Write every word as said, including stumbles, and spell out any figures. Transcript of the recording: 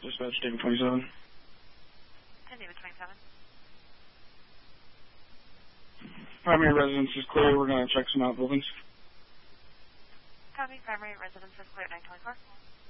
Dispatch, David twenty-seven. ten David twenty-seven. Primary residence is clear. We're going to check some outbuildings. Copy. Primary residence is clear. nine twenty-four.